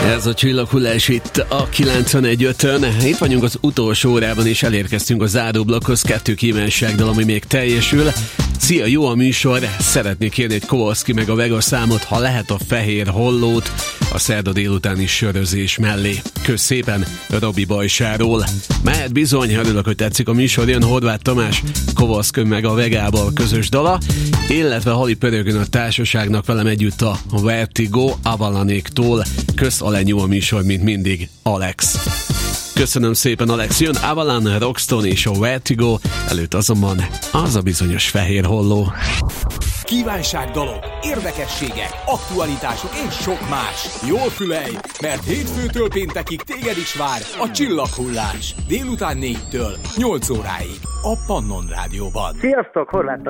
Ez a csillaghullás itt a 91.5-ön. Itt vagyunk az utolsó órában, és elérkeztünk a záróblokkhoz. 2 kívánságdal, ami még teljesül. Szia, jó a műsor! Szeretnék kérni egy Kowalski meg a Vega számot, ha lehet a Fehér Hollót, a szerda délutáni sörözés mellé. Kösz szépen, Robi Bajsáról. Mehet bizony, örülök, hogy tetszik a műsor, jön Horváth Tamás, Kowalski meg a Vegával közös dala, illetve Hali pörögön a társaságnak, velem együtt a Vertigo Avalanéktól. Kösz, alenyú a műsor, mint mindig, Alex. Köszönöm szépen, Alex. Jön Avalan, Roxton és a Vertigo, előtt azonban az a bizonyos Fehér Holló. Kívánságdalok, érdekességek, aktualitások és sok más. Jól fülelj, mert hétfőtől péntekig téged is vár a Csillaghullás. Délután 4-től 8 óráig a Pannon Rádióban. Sziasztok, Horváth